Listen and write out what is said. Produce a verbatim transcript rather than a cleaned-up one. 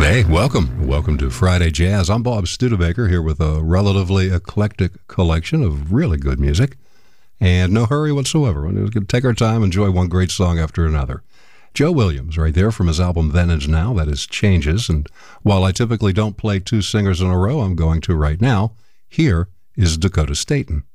Hey, welcome. Welcome to Friday Jazz. I'm Bob Studebaker here with a relatively eclectic collection of really good music and no hurry whatsoever. We're going to take our time, enjoy one great song after another. Joe Williams, right there from his album Then and Now, that is Changes. And while I typically don't play two singers in a row, I'm going to right now. Here is Dakota Staton.